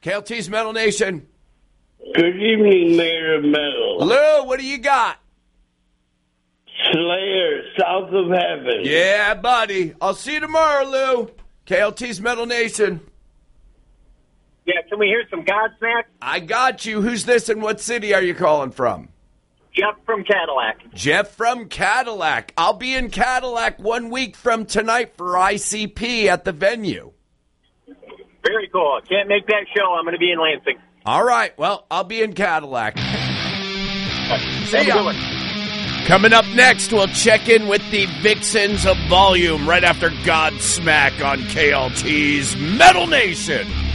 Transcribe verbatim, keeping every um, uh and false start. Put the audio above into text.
K L T's Metal Nation. Good evening, Mayor of Metal. Lou, what do you got? Slayer, South of Heaven. Yeah, buddy. I'll see you tomorrow, Lou. K L T's Metal Nation. Yeah, can we hear some Godsmack? I got you. Who's this and what city are you calling from? Jeff from Cadillac. Jeff from Cadillac. I'll be in Cadillac one week from tonight for I C P at the venue. Very cool. Can't make that show. I'm going to be in Lansing. All right. Well, I'll be in Cadillac. See ya. Coming up next, we'll check in with the Vixens of Volume right after Godsmack on K L T's Metal Nation.